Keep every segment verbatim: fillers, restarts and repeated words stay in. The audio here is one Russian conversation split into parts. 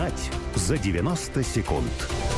Узнать за девяносто секунд.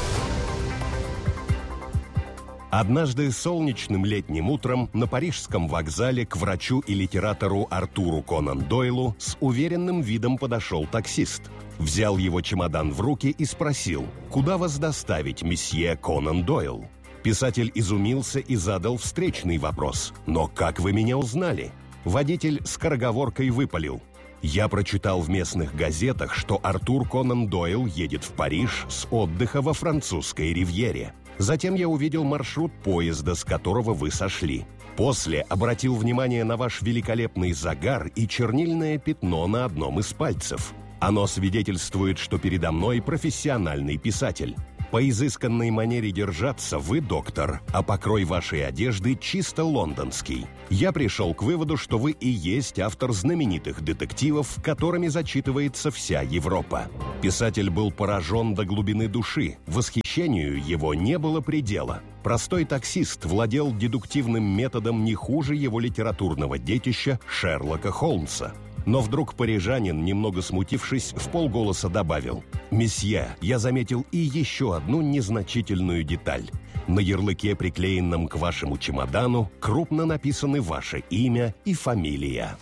Однажды солнечным летним утром на парижском вокзале к врачу и литератору Артуру Конан Дойлу с уверенным видом подошел таксист. Взял его чемодан в руки и спросил: «Куда вас доставить, месье Конан Дойл?» Писатель изумился и задал встречный вопрос: «Но как вы меня узнали?» Водитель скороговоркой выпалил: «Я прочитал в местных газетах, что Артур Конан Дойл едет в Париж с отдыха во французской ривьере. Затем я увидел маршрут поезда, с которого вы сошли. После обратил внимание на ваш великолепный загар и чернильное пятно на одном из пальцев. Оно свидетельствует, что передо мной профессиональный писатель. По изысканной манере держаться вы доктор, а покрой вашей одежды чисто лондонский. Я пришел к выводу, что вы и есть автор знаменитых детективов, которыми зачитывается вся Европа». Писатель был поражен до глубины души, восхищению его не было предела. Простой таксист владел дедуктивным методом не хуже его литературного детища Шерлока Холмса. Но вдруг парижанин, немного смутившись, вполголоса добавил: «Месье, я заметил и еще одну незначительную деталь. На ярлыке, приклеенном к вашему чемодану, крупно написаны ваше имя и фамилия».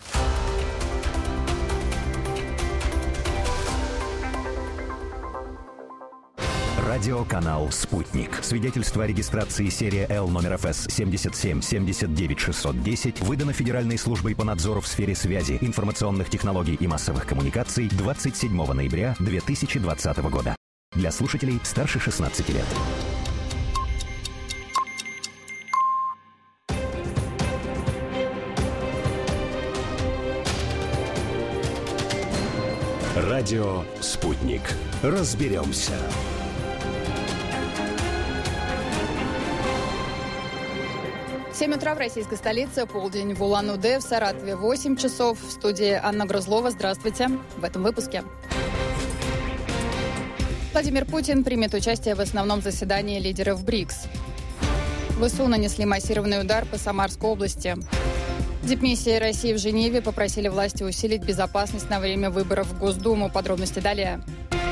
Радиоканал «Спутник». Свидетельство о регистрации серия Л номер эф эс семьдесят семь семьдесят девять шестьсот десять выдано Федеральной службой по надзору в сфере связи, информационных технологий и массовых коммуникаций двадцать седьмого ноября две тысячи двадцатого года. Для слушателей старше шестнадцати лет. Радио «Спутник». Разберемся. семь утра в российской столице, полдень в Улан-Удэ, в Саратове восемь часов. В студии Анна Грызлова. Здравствуйте. В этом выпуске. Владимир Путин примет участие в основном заседании лидеров БРИКС. ВСУ нанесли массированный удар по Самарской области. Дипмиссии России в Женеве попросили власти усилить безопасность на время выборов в Госдуму. Подробности далее.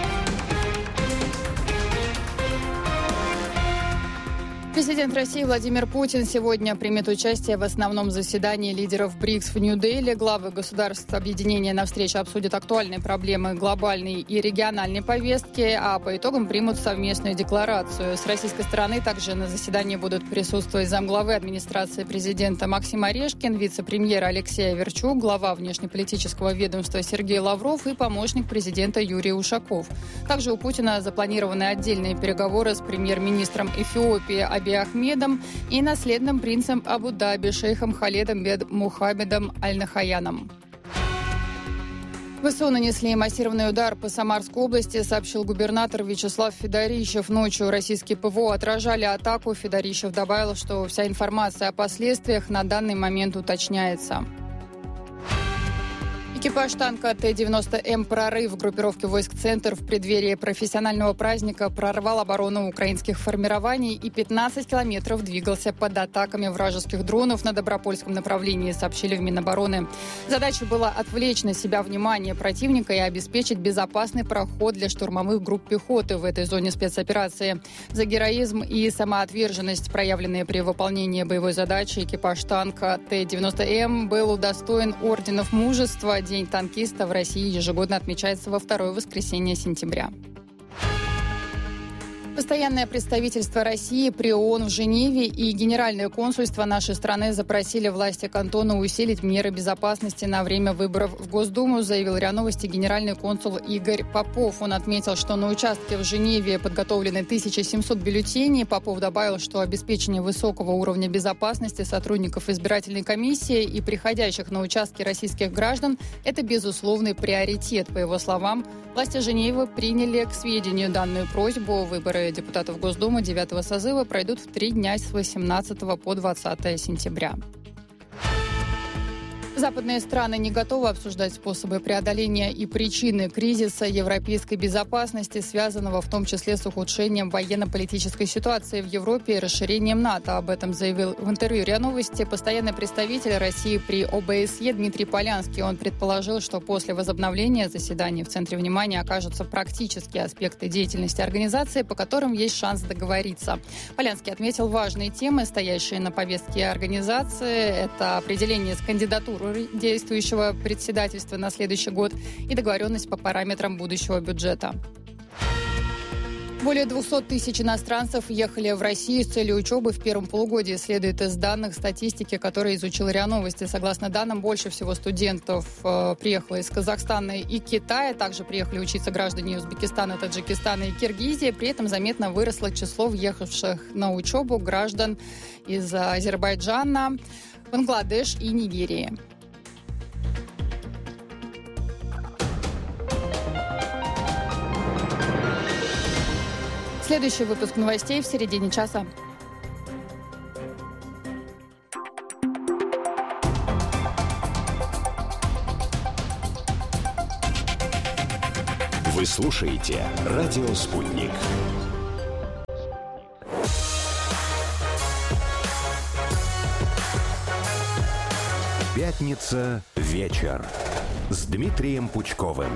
Президент России Владимир Путин сегодня примет участие в основном заседании лидеров БРИКС в Нью-Дели. Главы государств объединения на встрече обсудят актуальные проблемы глобальной и региональной повестки, а по итогам примут совместную декларацию. С российской стороны также на заседании будут присутствовать замглавы администрации президента Максим Орешкин, вице-премьер Алексей Аверчук, глава внешнеполитического ведомства Сергей Лавров и помощник президента Юрий Ушаков. Также у Путина запланированы отдельные переговоры с премьер-министром Эфиопии Абией Ахмедом и наследным принцем Абу-Даби шейхом Халедом бен Мухаммедом Аль-Нахаяном. ВСУ нанесли массированный удар по Самарской области, сообщил губернатор Вячеслав Федорищев. Ночью российские ПВО отражали атаку. Федорищев добавил, что вся информация о последствиях на данный момент уточняется. Экипаж танка Т девяносто М «Прорыв» группировки войск «Центр» в преддверии профессионального праздника прорвал оборону украинских формирований и пятнадцать километров двигался под атаками вражеских дронов на Добропольском направлении, сообщили в Минобороны. Задача была отвлечь на себя внимание противника и обеспечить безопасный проход для штурмовых групп пехоты в этой зоне спецоперации. За героизм и самоотверженность, проявленные при выполнении боевой задачи, экипаж танка Т девяносто М был удостоен орденов мужества. День танкиста в России ежегодно отмечается во второе воскресенье сентября. Постоянное представительство России при ООН в Женеве и Генеральное консульство нашей страны запросили власти кантона усилить меры безопасности на время выборов в Госдуму, заявил РИА Новости генеральный консул Игорь Попов. Он отметил, что на участке в Женеве подготовлены тысяча семьсот бюллетеней. Попов добавил, что обеспечение высокого уровня безопасности сотрудников избирательной комиссии и приходящих на участки российских граждан – это безусловный приоритет. По его словам, власти Женевы приняли к сведению данную просьбу. Выборы депутатов Госдумы девятого созыва пройдут в три дня с восемнадцатого по двадцатое сентября. Западные страны не готовы обсуждать способы преодоления и причины кризиса европейской безопасности, связанного в том числе с ухудшением военно-политической ситуации в Европе и расширением НАТО. Об этом заявил в интервью РИА Новости постоянный представитель России при О Бэ Эс Е Дмитрий Полянский. Он предположил, что после возобновления заседаний в центре внимания окажутся практические аспекты деятельности организации, по которым есть шанс договориться. Полянский отметил важные темы, стоящие на повестке организации. Это определение с кандидатурой действующего председательства на следующий год и договоренность по параметрам будущего бюджета. Более двухсот тысяч иностранцев ехали в Россию с целью учебы в первом полугодии, следует из данных статистики, которые изучил РИА Новости. Согласно данным, больше всего студентов э, приехало из Казахстана и Китая. Также приехали учиться граждане Узбекистана, Таджикистана и Киргизии. При этом заметно выросло число въехавших на учебу граждан из Азербайджана, Бангладеш и Нигерии. Следующий выпуск новостей в середине часа. Вы слушаете «Радио Спутник». Пятница. Вечер. С Дмитрием Пучковым.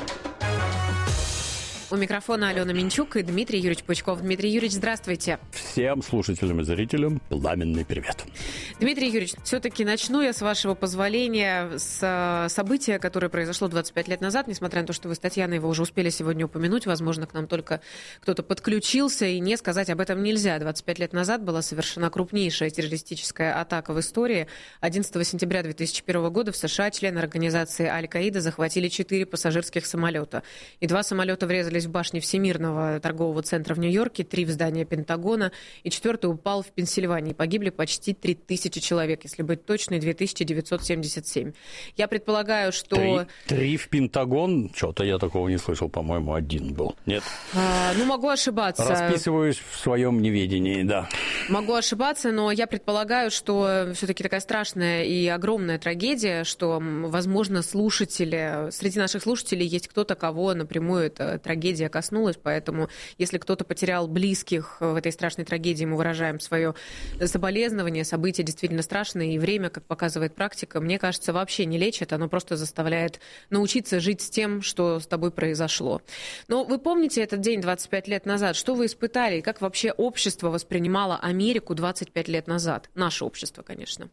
У микрофона Алена Минчук и Дмитрий Юрьевич Пучков. Дмитрий Юрьевич, здравствуйте. Всем слушателям и зрителям пламенный привет. Дмитрий Юрьевич, все-таки начну я, с вашего позволения, с события, которое произошло двадцать пять лет назад, несмотря на то, что вы с Татьяной его уже успели сегодня упомянуть. Возможно, к нам только кто-то подключился, и не сказать об этом нельзя. двадцать пять лет назад была совершена крупнейшая террористическая атака в истории. одиннадцатого сентября две тысячи первого года в США члены организации Аль-Каида захватили четыре пассажирских самолета. И два самолета врезались в башне Всемирного торгового центра в Нью-Йорке, три в здание Пентагона, и четвертый упал в Пенсильвании. Погибли почти три тысячи человек, если быть точной, две тысячи девятьсот семьдесят семь. Я предполагаю, что... Три, три в Пентагон? Что-то я такого не слышал, по-моему, один был. Нет? А, ну, могу ошибаться. Расписываюсь в своем неведении, да. Могу ошибаться, но я предполагаю, что все-таки такая страшная и огромная трагедия, что, возможно, слушатели, среди наших слушателей есть кто-то, кого напрямую эта трагедия коснулась, поэтому если кто-то потерял близких в этой страшной трагедии, мы выражаем свое соболезнование. События действительно страшные, и время, как показывает практика, мне кажется, вообще не лечит, оно просто заставляет научиться жить с тем, что с тобой произошло. Но вы помните этот день двадцать пять лет назад? Что вы испытали, и как вообще общество воспринимало Америку двадцать пять лет назад? Наше общество, конечно.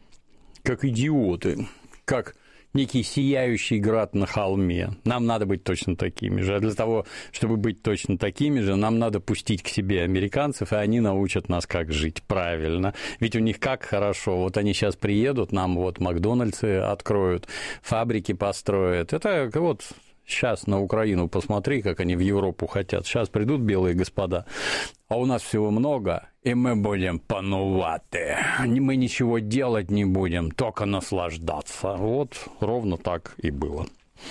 Как идиоты, как некий сияющий град на холме. Нам надо быть точно такими же. А для того, чтобы быть точно такими же, нам надо пустить к себе американцев, и они научат нас, как жить правильно. Ведь у них как хорошо. Вот они сейчас приедут, нам вот Макдональдсы откроют, фабрики построят. Это вот... Сейчас на Украину посмотри, как они в Европу хотят. Сейчас придут белые господа, а у нас всего много, и мы будем панувати. Мы ничего делать не будем, только наслаждаться. Вот ровно так и было.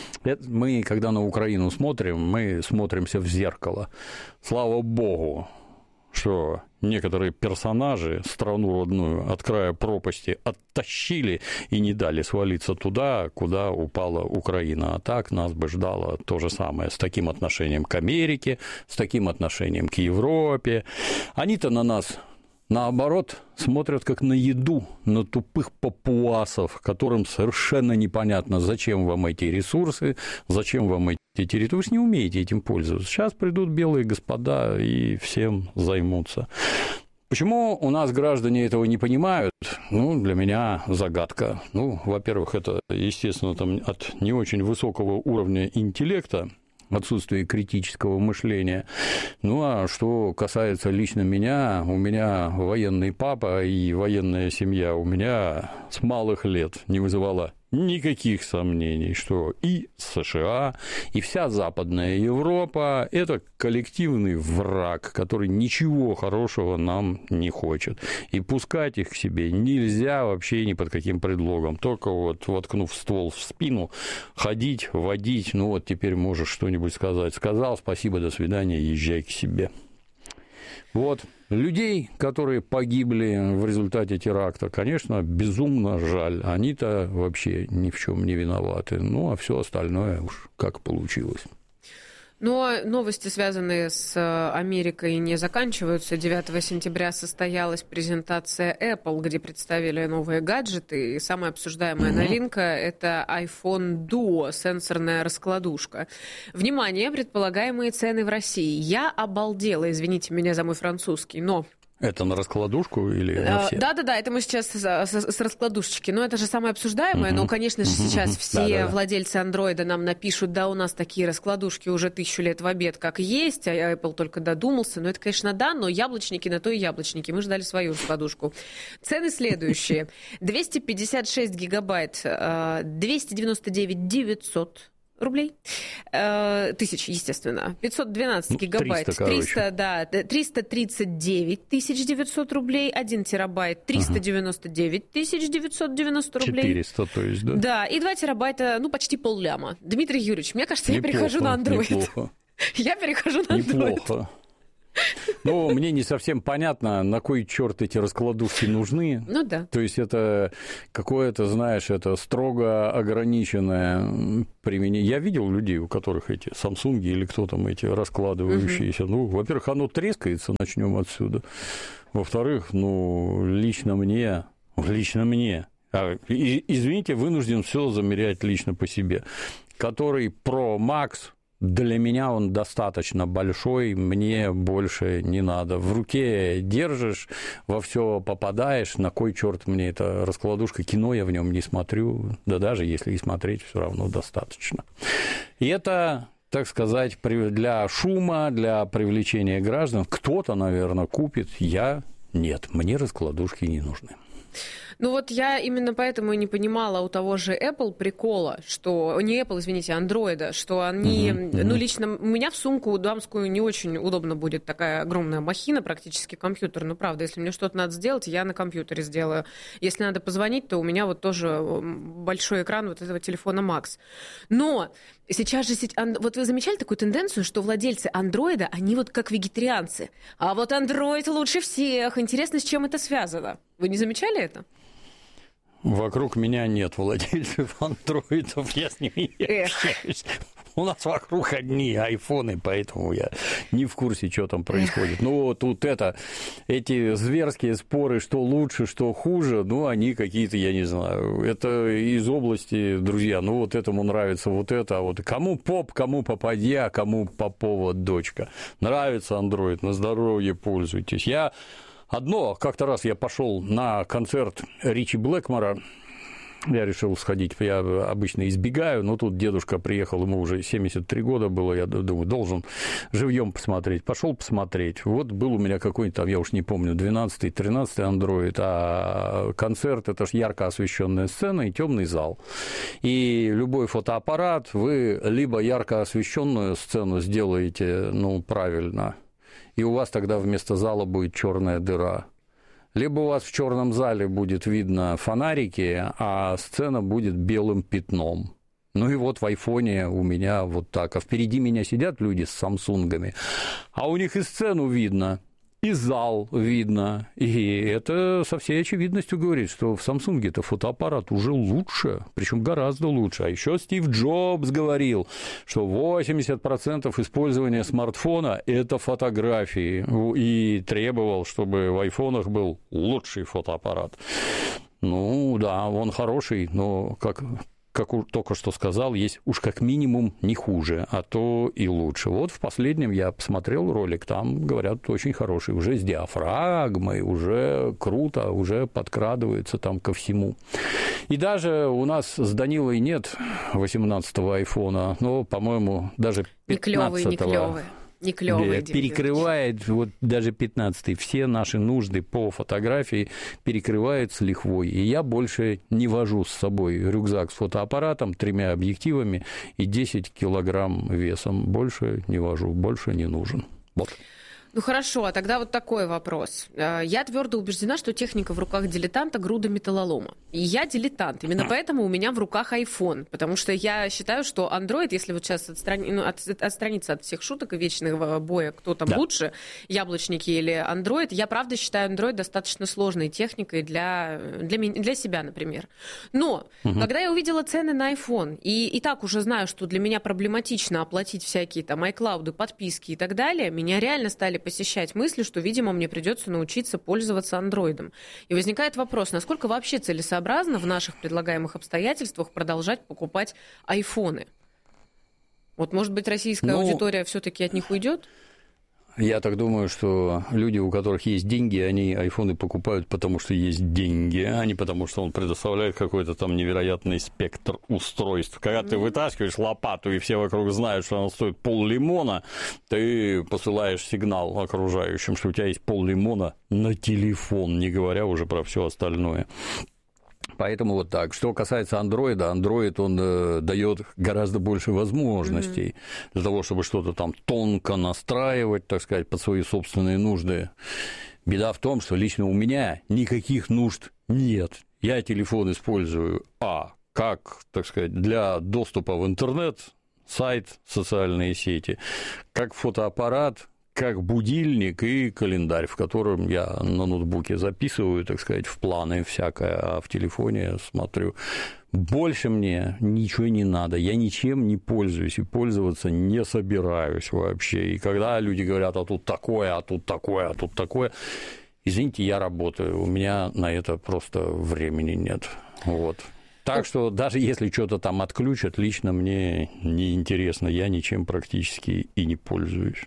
Мы, когда на Украину смотрим, мы смотримся в зеркало. Слава богу, что некоторые персонажи страну родную от края пропасти оттащили и не дали свалиться туда, куда упала Украина. А так нас бы ждало то же самое, с таким отношением к Америке, с таким отношением к Европе. Они-то на нас, наоборот, смотрят как на еду, на тупых папуасов, которым совершенно непонятно, зачем вам эти ресурсы, зачем вам эти территории. Вы же не умеете этим пользоваться. Сейчас придут белые господа и всем займутся. Почему у нас граждане этого не понимают? Ну, для меня загадка. Ну, во-первых, это, естественно, там от не очень высокого уровня интеллекта, отсутствие критического мышления. Ну, а что касается лично меня, у меня военный папа и военная семья у меня с малых лет не вызывала никаких сомнений, что и США, и вся Западная Европа – это коллективный враг, который ничего хорошего нам не хочет. И пускать их к себе нельзя вообще ни под каким предлогом. Только вот, воткнув ствол в спину, ходить, водить, ну вот теперь можешь что-нибудь сказать. Сказал, спасибо, до свидания, езжай к себе. Вот. Людей, которые погибли в результате теракта, конечно, безумно жаль. Они-то вообще ни в чем не виноваты. Ну, а все остальное уж как получилось. Но новости, связанные с Америкой, не заканчиваются. девятого сентября состоялась презентация Apple, где представили новые гаджеты. И самая обсуждаемая mm-hmm. новинка – это iPhone Duo, сенсорная раскладушка. Внимание, предполагаемые цены в России. Я обалдела, извините меня за мой французский, но... Это на раскладушку или на все? Да-да-да, это мы сейчас с, с, с раскладушечки. Но это же самое обсуждаемое. Uh-huh. Но, конечно же, uh-huh. сейчас все Да-да-да. владельцы андроида нам напишут, да, у нас такие раскладушки уже тысячу лет в обед как есть, а Apple только додумался. Ну, это, конечно, да, но яблочники на то и яблочники. Мы ждали свою раскладушку. Цены следующие. двести пятьдесят шесть гигабайт, двести девяносто девять девятьсот рублей, э, тысяч, естественно, пятьсот двенадцать ну, гигабайт, триста, триста, да, триста тридцать девять тысяч девятьсот рублей, один терабайт, триста девяносто девять тысяч девятьсот девяносто рублей. четыреста, то есть, да? Да, и два терабайта, ну, почти полляма. Дмитрий Юрьевич, мне кажется, неплохо, я перехожу на Android. Неплохо. Я перехожу на Android. Неплохо. Ну, мне не совсем понятно, на кой черт эти раскладушки нужны. Ну да. То есть это какое-то, знаешь, это строго ограниченное применение. Я видел людей, у которых эти Samsung или кто там эти раскладывающиеся. Угу. Ну, во-первых, оно трескается, начнем отсюда. Во-вторых, ну, лично мне, лично мне, извините, вынужден все замерять лично по себе, который Pro Max. Для меня он достаточно большой, мне больше не надо. В руке держишь, во все попадаешь, на кой черт мне эта раскладушка, кино я в нем не смотрю, да даже если и смотреть, все равно достаточно. И это, так сказать, для шума, для привлечения граждан. Кто-то, наверное, купит, я нет, мне раскладушки не нужны. Ну вот я именно поэтому и не понимала у того же Apple прикола, что... Не Apple, извините, Android, что они... Uh-huh, uh-huh. Ну, лично у меня в сумку дамскую не очень удобно будет такая огромная махина, практически компьютер. Ну, правда, если мне что-то надо сделать, я на компьютере сделаю. Если надо позвонить, то у меня вот тоже большой экран вот этого телефона Max. Но сейчас же... Вот вы замечали такую тенденцию, что владельцы Android, они вот как вегетарианцы. А вот Android лучше всех. Интересно, с чем это связано? Вы не замечали это? Вокруг меня нет владельцев андроидов, я с ними не общаюсь. У нас вокруг одни айфоны, поэтому я не в курсе, что там происходит. Ну, тут это, эти зверские споры, что лучше, что хуже, ну, они какие-то, я не знаю, это из области, друзья, ну, вот этому нравится вот это, а вот кому поп, кому попадья, кому попова дочка. Нравится Android, на здоровье пользуйтесь. Я... Одно, как-то раз я пошел на концерт Ричи Блэкмора, я решил сходить, я обычно избегаю, но тут дедушка приехал, ему уже семьдесят три года было, я думаю, должен живьем посмотреть. Пошел посмотреть. Вот был у меня какой-нибудь там, я уж не помню, двенадцатый, тринадцатый Android, а концерт – это ж ярко освещенная сцена и темный зал. И любой фотоаппарат, вы либо ярко освещенную сцену сделаете, ну, правильно, и у вас тогда вместо зала будет черная дыра. Либо у вас в черном зале будет видно фонарики, а сцена будет белым пятном. Ну и вот в айфоне у меня вот так. А впереди меня сидят люди с самсунгами, а у них и сцену видно, и зал видно. И это со всей очевидностью говорит, что в Samsung-то фотоаппарат уже лучше, причем гораздо лучше. А еще Стив Джобс говорил, что восемьдесят процентов использования смартфона – это фотографии, и требовал, чтобы в айфонах был лучший фотоаппарат. Ну да, он хороший, но как... как только что сказал, есть уж как минимум не хуже, а то и лучше. Вот в последнем я посмотрел ролик, там, говорят, очень хороший, уже с диафрагмой, уже круто, уже подкрадывается там ко всему. И даже у нас с Данилой нет восемнадцатого айфона, но, по-моему, даже пятнадцатого. Не клёвый, не клёвый. Не клёвый, перекрывает вот даже пятнадцатый, все наши нужды по фотографии перекрывает с лихвой. И я больше не вожу с собой рюкзак с фотоаппаратом, тремя объективами и десять килограмм весом. Больше не вожу, больше не нужен. Вот. Ну хорошо, а тогда вот такой вопрос. Я твердо убеждена, что техника в руках дилетанта груда металлолома. И я дилетант. Именно поэтому у меня в руках iPhone. Потому что я считаю, что Android, если вот сейчас отстрани... ну, от... отстраниться от всех шуток и вечного боя, кто там да. лучше, яблочники или Android, я правда считаю Android достаточно сложной техникой для, для, меня... для себя, например. Но угу. когда я увидела цены на iPhone, и, и так уже знаю, что для меня проблематично оплатить всякие там iCloud, подписки и так далее, меня реально стали посещать мысли, что, видимо, мне придется научиться пользоваться Android. И возникает вопрос, насколько вообще целесообразно в наших предлагаемых обстоятельствах продолжать покупать айфоны? Вот, может быть, российская ну, аудитория все-таки от них уйдет? Я так думаю, что люди, у которых есть деньги, они айфоны покупают, потому что есть деньги, а не потому, что он предоставляет какой-то там невероятный спектр устройств. Когда mm-hmm. ты вытаскиваешь лопату, и все вокруг знают, что она стоит пол-лимона, ты посылаешь сигнал окружающим, что у тебя есть пол-лимона на телефон, не говоря уже про все остальное. Поэтому вот так. Что касается андроида, андроид, он э, дает гораздо больше возможностей mm-hmm. для того, чтобы что-то там тонко настраивать, так сказать, под свои собственные нужды. Беда в том, что лично у меня никаких нужд нет. Я телефон использую, а, как, так сказать, для доступа в интернет, сайт, социальные сети, как фотоаппарат, как будильник и календарь, в котором я на ноутбуке записываю, так сказать, в планы всякое, а в телефоне смотрю. Больше мне ничего не надо, я ничем не пользуюсь и пользоваться не собираюсь вообще. И когда люди говорят, а тут такое, а тут такое, а тут такое, извините, я работаю, у меня на это просто времени нет. Вот. Так что даже если что-то там отключат, лично мне неинтересно, я ничем практически и не пользуюсь.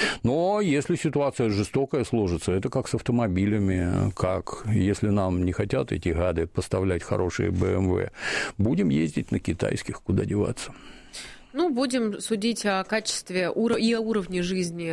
Но если ситуация жестокая сложится, это как с автомобилями, как если нам не хотят эти гады поставлять хорошие бэ эм вэ, будем ездить на китайских, куда деваться. Ну, будем судить о качестве и о уровне жизни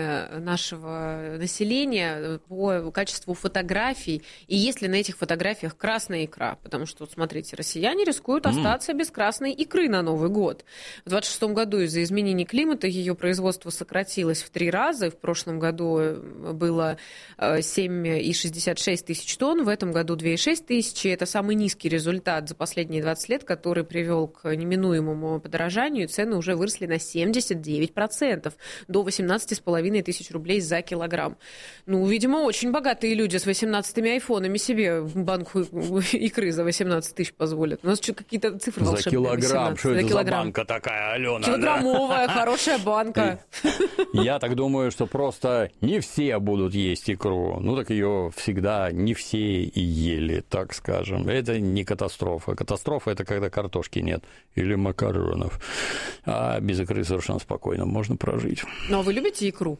нашего населения по качеству фотографий, и есть ли на этих фотографиях красная икра, потому что, вот смотрите, россияне рискуют остаться mm. без красной икры на Новый год. В двадцать шестом году из-за изменений климата ее производство сократилось в три раза, в прошлом году было семь целых шестьдесят шесть сотых тысяч тонн, в этом году две целых шесть тысячи, это самый низкий результат за последние двадцать лет, который привел к неминуемому подорожанию, цены уже уже выросли на семьдесят девять процентов, до восемнадцать с половиной тысяч рублей за килограмм. Ну, видимо, очень богатые люди с восемнадцатыми айфонами себе банку икры за восемнадцать тысяч позволят. У нас что, какие-то цифры волшебные. За килограмм, что за это килограмм. За банка такая, Алена? Килограммовая, да? Хорошая банка. Я так думаю, что просто не все будут есть икру. Ну, так ее всегда не все и ели, так скажем. Это не катастрофа. Катастрофа – это когда картошки нет или макаронов. А без икры совершенно спокойно можно прожить. Ну, а вы любите икру?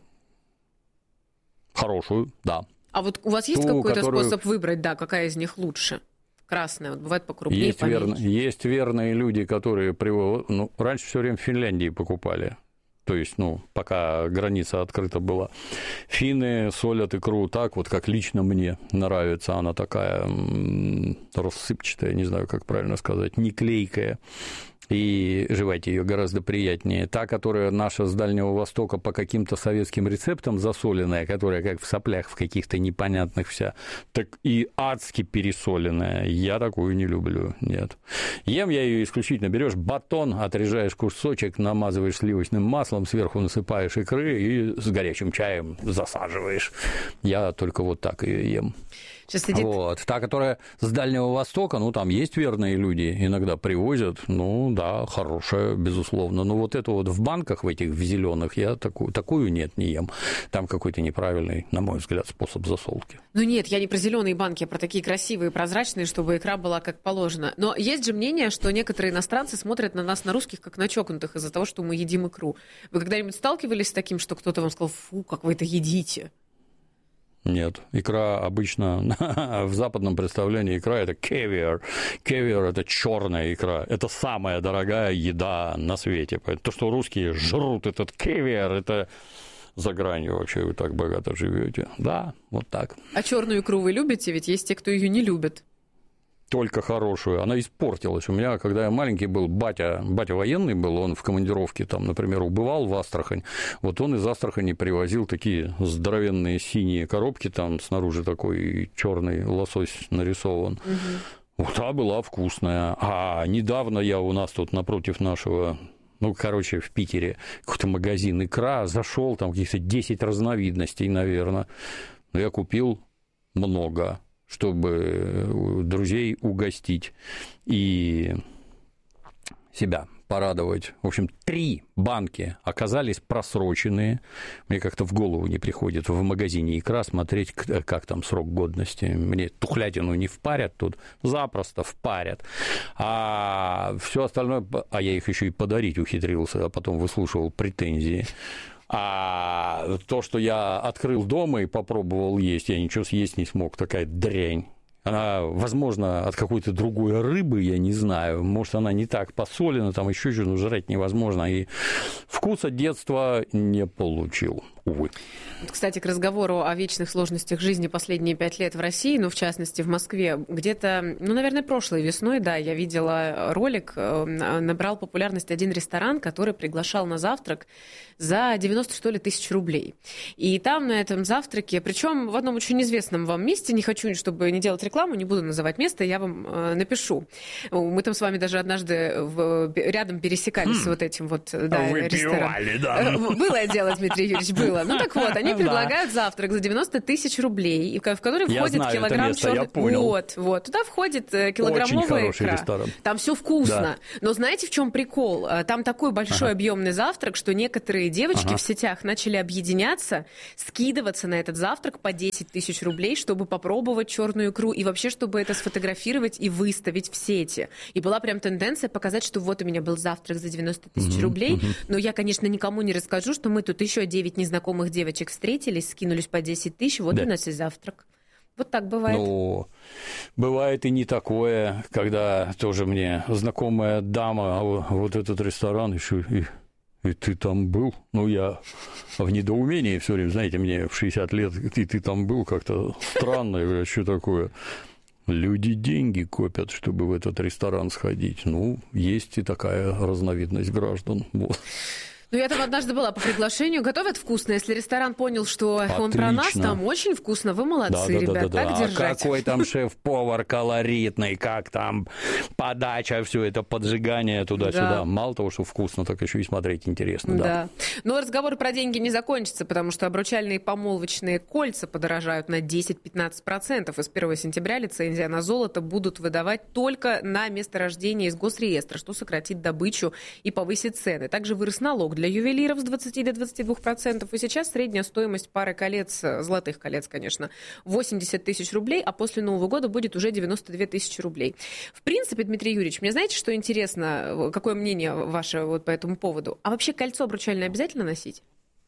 Хорошую, да. А вот у вас есть Ту, какой-то которую... способ выбрать, да, какая из них лучше? Красная, вот бывает покрупнее, есть, верно, есть верные люди, которые привозят... Ну, раньше все время в Финляндии покупали. То есть, ну, пока граница открыта была. Финны солят икру так, вот как лично мне нравится. Она такая м- рассыпчатая, не знаю, как правильно сказать, не клейкая. И жевать ее гораздо приятнее. Та, которая наша с Дальнего Востока по каким-то советским рецептам засоленная, которая как в соплях в каких-то непонятных вся, так и адски пересоленная. Я такую не люблю, нет. Ем я ее исключительно. Берешь батон, отрежаешь кусочек, намазываешь сливочным маслом, сверху насыпаешь икры и с горячим чаем засаживаешь. Я только вот так ее ем. Сидит... Вот. Та, которая с Дальнего Востока, ну, там есть верные люди, иногда привозят, ну, да, хорошая, безусловно. Но вот это вот в банках, в этих, в зеленых, я такую, такую нет, не ем. Там какой-то неправильный, на мой взгляд, способ засолки. Ну, нет, я не про зеленые банки, а про такие красивые, прозрачные, чтобы икра была как положено. Но есть же мнение, что некоторые иностранцы смотрят на нас, на русских, как на чокнутых из-за того, что мы едим икру. Вы когда-нибудь сталкивались с таким, что кто-то вам сказал, фу, как вы это едите? Нет, икра обычно в западном представлении икра – это кевиар. Кевиар – это черная икра. Это самая дорогая еда на свете. То, что русские жрут этот кевиар, это за гранью вообще вы так богато живете. Да, вот так. А черную икру вы любите? Ведь есть те, кто ее не любит. Только хорошую. Она испортилась. У меня, когда я маленький был, батя, батя военный был, он в командировке, там, например, убывал в Астрахань. Вот он из Астрахани привозил такие здоровенные синие коробки, там снаружи такой черный лосось нарисован. Угу. Та была вкусная. А недавно я у нас тут напротив нашего... Ну, короче, в Питере какой-то магазин икра, зашел, там каких-то десять разновидностей, наверное. Но я купил много, чтобы друзей угостить и себя порадовать. В общем, три банки оказались просроченные. Мне как-то в голову не приходит в магазине икра смотреть, как там срок годности. Мне тухлятину не впарят тут, запросто впарят. А все остальное, а я их еще и подарить ухитрился, а потом выслушивал претензии. А то, что я открыл дома и попробовал есть, я ничего съесть не смог, такая дрянь. Она, возможно, от какой-то другой рыбы, я не знаю. Может, она не так посолена, там еще что-то, но жрать невозможно. И вкуса детства не получил, увы. Кстати, к разговору о вечных сложностях жизни последние пять лет в России, ну, в частности, в Москве, где-то, ну, наверное, прошлой весной, да, я видела ролик, набрал популярность один ресторан, который приглашал на завтрак за девяносто, что ли, тысяч рублей. И там на этом завтраке, причем в одном очень известном вам месте, не хочу, чтобы не делать рекламу, не буду называть место, я вам э, напишу. Мы там с вами даже однажды в, рядом пересекались хм. с вот этим вот да, рестораном. Да. Было дело, Дмитрий Юрьевич, было. Ну так вот, они предлагают завтрак за девяносто тысяч рублей, в который я входит знаю килограмм черного. Вот, вот. Туда входит килограммовая икра. Ресторан. Там все вкусно. Да. Но знаете, в чем прикол? Там такой большой ага. объемный завтрак, что некоторые девочки ага. в сетях начали объединяться, скидываться на этот завтрак по десять тысяч рублей, чтобы попробовать черную икру и вообще, чтобы это сфотографировать и выставить в сети. И была прям тенденция показать, что вот у меня был завтрак за девяносто тысяч рублей, uh-huh. но я, конечно, никому не расскажу, что мы тут еще девять незнакомых девочек встретились, скинулись по десять тысяч, вот да. у нас и завтрак. Вот так бывает. Ну, бывает и не такое, когда тоже мне знакомая дама, вот этот ресторан еще и... И ты там был? Ну, я в недоумении все время, знаете, мне в шестьдесят лет, и ты там был, как-то странно, и что такое? Люди деньги копят, чтобы в этот ресторан сходить. Ну, есть и такая разновидность граждан. Вот. Ну, я там однажды была по приглашению, готовят вкусно. Если ресторан понял, что Отлично. Он про нас, там очень вкусно. Вы молодцы, да, да, ребят, да, да, так да. держать. А какой там шеф-повар колоритный, как там подача, все это поджигание туда-сюда. Да. Мало того, что вкусно, так еще и смотреть интересно. Да. да. Но разговор про деньги не закончится, потому что обручальные помолвочные кольца подорожают на десять-пятнадцать процентов. И с первого сентября лицензия на золото будут выдавать только на место рождения из госреестра, что сократит добычу и повысит цены. Также вырос налог для ювелиров с двадцати до двадцати двух процентов. И сейчас средняя стоимость пары колец, золотых колец, конечно, восемьдесят тысяч рублей, а после Нового года будет уже девяносто две тысячи рублей. В принципе, Дмитрий Юрьевич, мне знаете, что интересно, какое мнение ваше вот по этому поводу? А вообще кольцо обручальное обязательно носить?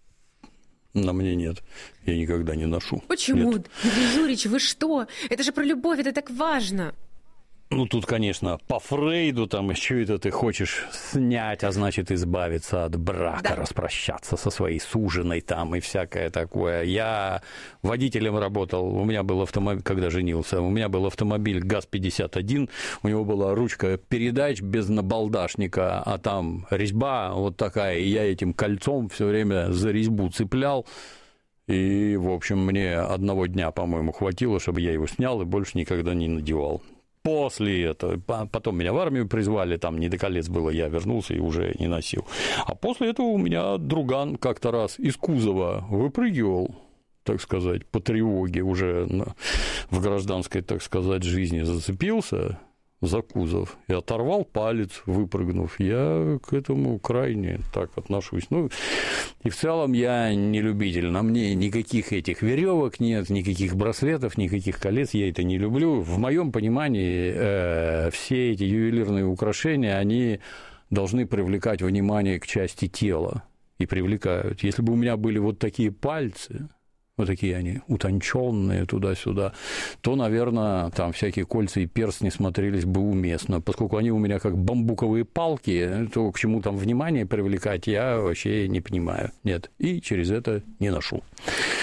На мне нет. Я никогда не ношу. Почему? Нет. Дмитрий Юрьевич, вы что? Это же про любовь, это так важно. Ну, тут, конечно, по Фрейду, там, еще это ты хочешь снять, а значит, избавиться от брака, да. распрощаться со своей суженой там и всякое такое. Я водителем работал, у меня был автомобиль, когда женился, у меня был автомобиль ГАЗ пятьдесят один, у него была ручка передач без набалдашника, а там резьба вот такая, и я этим кольцом все время за резьбу цеплял. И, в общем, мне одного дня, по-моему, хватило, чтобы я его снял и больше никогда не надевал. После этого, потом меня в армию призвали, там не до колец было, я вернулся и уже не носил. А после этого у меня друган как-то раз из кузова выпрыгивал, так сказать, по тревоге уже в гражданской, так сказать, жизни зацепился за кузов и оторвал палец, выпрыгнув. Я к этому крайне так отношусь. Ну, и в целом я не любитель. На мне никаких этих веревок нет, никаких браслетов, никаких колец. Я это не люблю. В моем понимании э, все эти ювелирные украшения, они должны привлекать внимание к части тела. И привлекают. Если бы у меня были вот такие пальцы, вот такие они утонченные туда-сюда, то, наверное, там всякие кольца и перстни смотрелись бы уместно. Поскольку они у меня как бамбуковые палки, то к чему там внимание привлекать, я вообще не понимаю. Нет, и через это не ношу.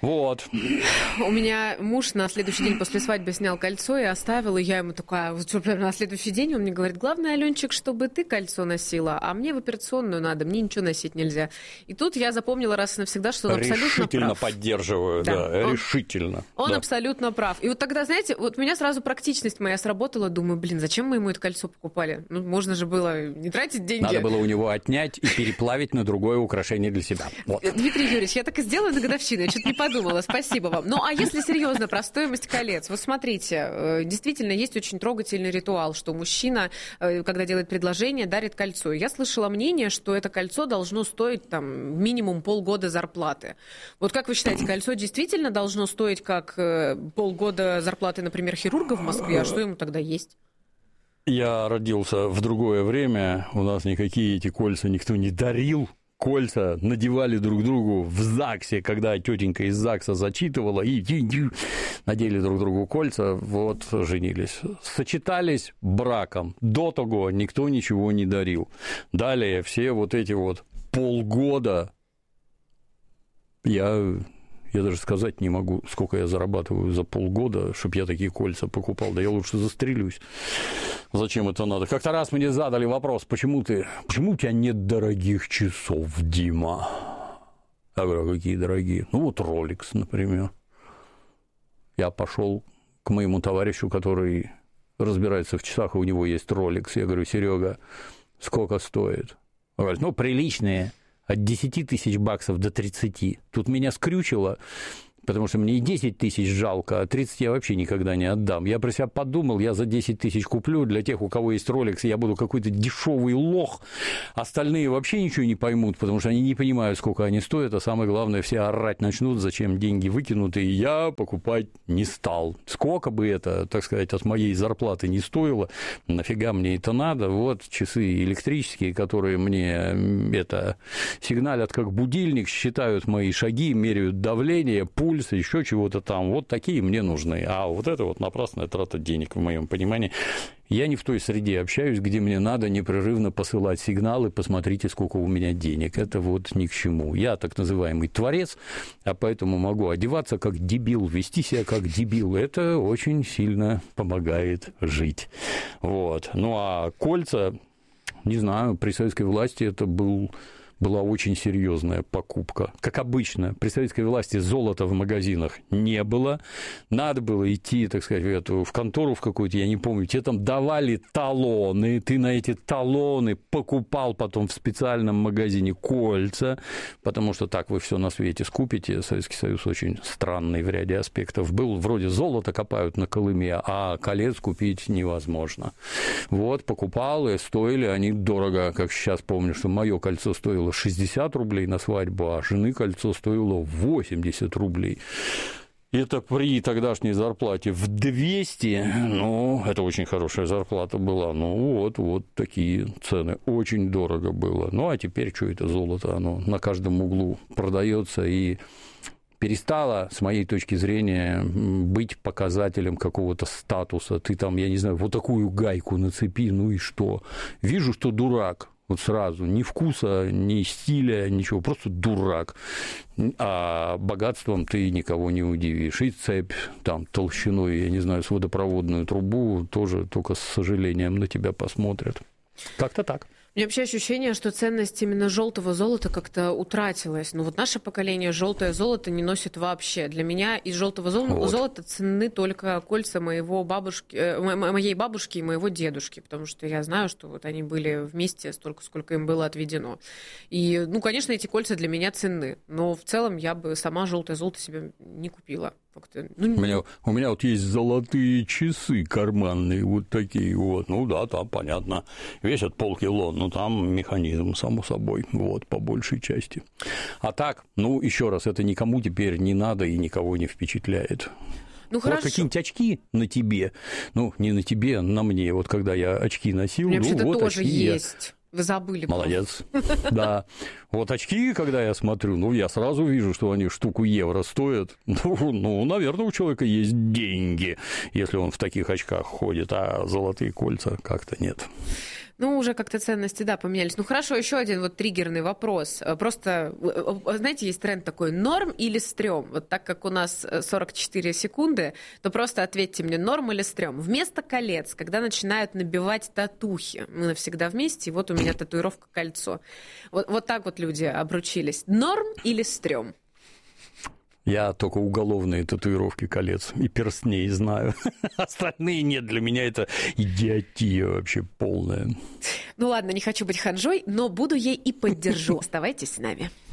Вот. У меня муж на следующий день после свадьбы снял кольцо и оставил, и я ему такая, вот прямо на следующий день он мне говорит, главное, Аленчик, чтобы ты кольцо носила, а мне в операционную надо, мне ничего носить нельзя. И тут я запомнила раз и навсегда, что он абсолютно прав. Решительно поддерживаю, да, да он, решительно. Он да. абсолютно прав. И вот тогда, знаете, вот у меня сразу практичность моя сработала, думаю, блин, зачем мы ему это кольцо покупали? Ну, можно же было не тратить деньги. Надо было у него отнять и переплавить на другое украшение для себя. Вот. Дмитрий Юрьевич, я так и сделаю на годовщину, я что-то не подумала, спасибо вам. Ну, а если серьезно про стоимость колец, вот смотрите, действительно есть очень трогательный ритуал, что мужчина, когда делает предложение, дарит кольцо. Я слышала мнение, что это кольцо должно стоить там минимум полгода зарплаты. Вот как вы считаете, кольцо действительно должно стоить как полгода зарплаты, например, хирурга в Москве, а что ему тогда есть? Я родился в другое время, у нас никакие эти кольца никто не дарил. Кольца надевали друг другу в ЗАГСе, когда тетенька из ЗАГСа зачитывала, и надели друг другу кольца, вот, женились. Сочетались браком. До того никто ничего не дарил. Далее все вот эти вот полгода, я... Я даже сказать не могу, сколько я зарабатываю за полгода, чтобы я такие кольца покупал. Да я лучше застрелюсь. Зачем это надо? Как-то раз мне задали вопрос, почему ты, почему у тебя нет дорогих часов, Дима? Я говорю, какие дорогие? Ну, вот Rolex, например. Я пошел к моему товарищу, который разбирается в часах, и у него есть Rolex. Я говорю, Серега, сколько стоит? Он говорит, ну, приличные. От десяти тысяч баксов до тридцати. Тут меня скрючило, потому что мне и десять тысяч жалко, а тридцать я вообще никогда не отдам. Я про себя подумал, я за десять тысяч куплю, для тех, у кого есть Rolex, я буду какой-то дешевый лох, остальные вообще ничего не поймут, потому что они не понимают, сколько они стоят, а самое главное, все орать начнут, зачем деньги выкинуты, и я покупать не стал. Сколько бы это, так сказать, от моей зарплаты не стоило, нафига мне это надо, вот часы электрические, которые мне это сигналят как будильник, считают мои шаги, меряют давление, пульс, еще чего-то там, вот такие мне нужны. А вот это вот напрасная трата денег, в моем понимании. Я не в той среде общаюсь, где мне надо непрерывно посылать сигналы, посмотрите, сколько у меня денег. Это вот ни к чему. Я так называемый творец, а поэтому могу одеваться как дебил, вести себя как дебил. Это очень сильно помогает жить. Вот. Ну, а кольца, не знаю, при советской власти это был... была очень серьезная покупка. Как обычно, при советской власти золота в магазинах не было. Надо было идти, так сказать, в, эту, в контору в какую-то, я не помню, тебе там давали талоны, ты на эти талоны покупал потом в специальном магазине кольца, потому что так вы все на свете скупите. Советский Союз очень странный в ряде аспектов был. Вроде золото копают на Колыме, а колец купить невозможно. Вот, покупал, и стоили они дорого. Как сейчас помню, что мое кольцо стоило шестьдесят рублей на свадьбу, а жены кольцо стоило восемьдесят рублей. Это при тогдашней зарплате в двести, ну, это очень хорошая зарплата была, ну, вот, вот такие цены, очень дорого было. Ну, а теперь что это золото, оно на каждом углу продается и перестало, с моей точки зрения, быть показателем какого-то статуса. Ты там, я не знаю, вот такую гайку нацепи, ну и что? Вижу, что дурак. Вот сразу, ни вкуса, ни стиля, ничего, просто дурак. А богатством ты никого не удивишь. И цепь там толщиной, я не знаю, с водопроводную трубу тоже только с сожалением на тебя посмотрят. Как-то так. У меня вообще ощущение, что ценность именно желтого золота как-то утратилась. Ну вот наше поколение желтое золото не носит вообще. Для меня из желтого золота, вот. золота ценны только кольца моего бабушки, э, моей бабушки и моего дедушки, потому что я знаю, что вот они были вместе столько, сколько им было отведено. И, ну, конечно, эти кольца для меня ценны, но в целом я бы сама желтое золото себе не купила. Ну, у, меня, у меня вот есть золотые часы карманные, вот такие вот. Ну да, там понятно, весят полкило, но там механизм, само собой, вот, по большей части. А так, ну, еще раз, это никому теперь не надо и никого не впечатляет. Ну, вот хорошо. какие-нибудь очки на тебе, ну, не на тебе, на мне, вот когда я очки носил, у меня ну, вот тоже очки есть. Я... Вы забыли. Молодец. Да. Вот очки, когда я смотрю, ну, я сразу вижу, что они штуку евро стоят. Ну, ну, наверное, у человека есть деньги, если он в таких очках ходит, а золотые кольца как-то нет. Ну, уже как-то ценности, да, поменялись. Ну, хорошо, еще один вот триггерный вопрос. Просто, знаете, есть тренд такой: норм или стрём? Вот так как у нас сорок четыре секунды, то просто ответьте мне, норм или стрём? Вместо колец, когда начинают набивать татухи, мы навсегда вместе, и вот у меня татуировка кольцо. Вот, вот так вот люди обручились. Норм или стрём? Я только уголовные татуировки колец и перстней знаю. Остальные нет. Для меня это идиотия вообще полная. Ну ладно, не хочу быть ханжой, но буду ей и поддержу. Оставайтесь с нами.